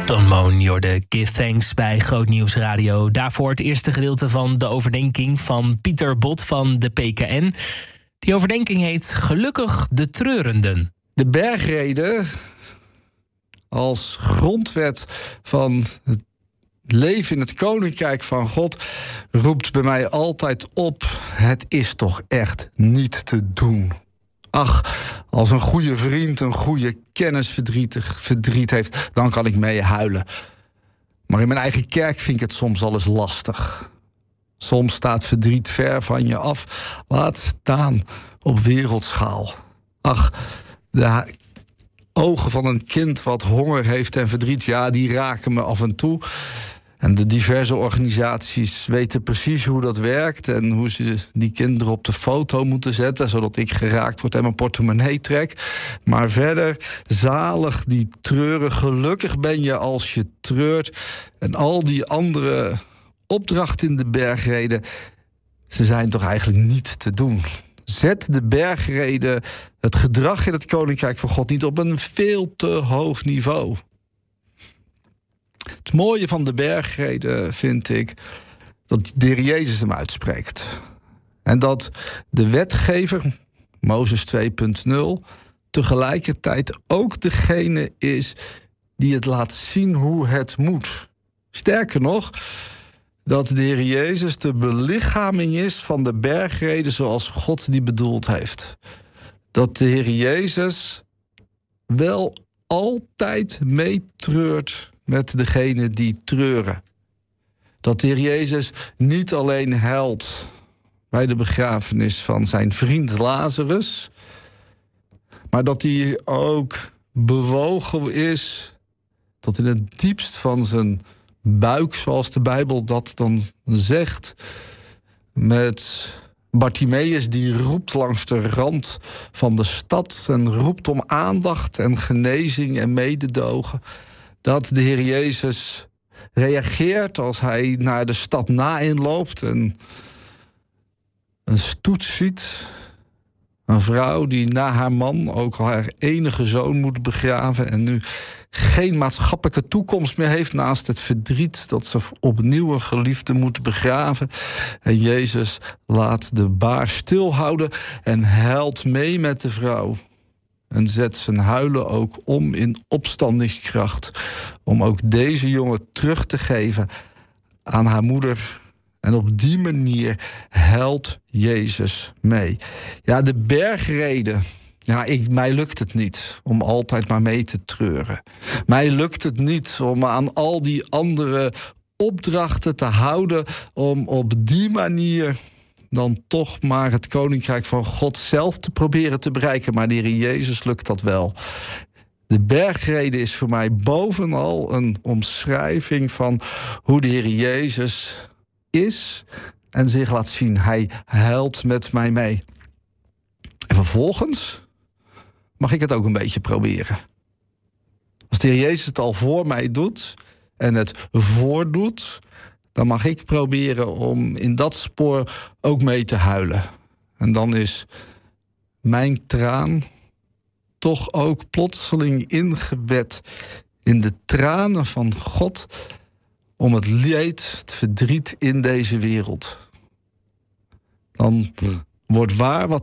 Don Moen, jorde Give Thanks bij Groot Nieuws Radio. Daarvoor het eerste gedeelte van de overdenking van Pieter Bot van de PKN. Die overdenking heet Gelukkig de treurenden. De bergrede als grondwet van het leven in het koninkrijk van God roept bij mij altijd op: het is toch echt niet te doen. Ach, als een goede vriend, een goede kennis verdriet heeft, dan kan ik mee huilen. Maar in mijn eigen kerk vind ik het soms al eens lastig. Soms staat verdriet ver van je af, laat staan op wereldschaal. Ach, de ogen van een kind wat honger heeft en verdriet, ja, die raken me af en toe. En de diverse organisaties weten precies hoe dat werkt en hoe ze die kinderen op de foto moeten zetten, zodat ik geraakt word en mijn portemonnee trek. Maar verder, zalig die treuren, gelukkig ben je als je treurt. En al die andere opdrachten in de bergrede, ze zijn toch eigenlijk niet te doen. Zet de bergrede, het gedrag in het koninkrijk van God, niet op een veel te hoog niveau. Het mooie van de bergrede vind ik dat de Heer Jezus hem uitspreekt. En dat de wetgever, Mozes 2.0, tegelijkertijd ook degene is die het laat zien hoe het moet. Sterker nog, dat de Heer Jezus de belichaming is van de bergrede zoals God die bedoeld heeft. Dat de Heer Jezus wel altijd meetreurt met degene die treuren. Dat de Heer Jezus niet alleen huilt bij de begrafenis van zijn vriend Lazarus, maar dat hij ook bewogen is tot in het diepst van zijn buik, zoals de Bijbel dat dan zegt, met Bartimeus die roept langs de rand van de stad en roept om aandacht en genezing en mededogen. Dat de Heer Jezus reageert als hij naar de stad Naïn loopt en een stoet ziet. Een vrouw die na haar man ook al haar enige zoon moet begraven en nu geen maatschappelijke toekomst meer heeft naast het verdriet dat ze opnieuw een geliefde moet begraven. En Jezus laat de baar stilhouden en huilt mee met de vrouw. En zet zijn huilen ook om in opstandingskracht. Om ook deze jongen terug te geven aan haar moeder. En op die manier huilt Jezus mee. Ja, de bergrede. Ja, mij lukt het niet om altijd maar mee te treuren. Mij lukt het niet om aan al die andere opdrachten te houden. Om op die manier dan toch maar het koninkrijk van God zelf te proberen te bereiken. Maar de Heer Jezus lukt dat wel. De bergrede is voor mij bovenal een omschrijving van hoe de Heer Jezus is en zich laat zien. Hij huilt met mij mee. En vervolgens mag ik het ook een beetje proberen. Als de Heer Jezus het al voor mij doet en het voordoet, dan mag ik proberen om in dat spoor ook mee te huilen. En dan is mijn traan toch ook plotseling ingebed in de tranen van God om het leed, het verdriet in deze wereld. Dan wordt waar wat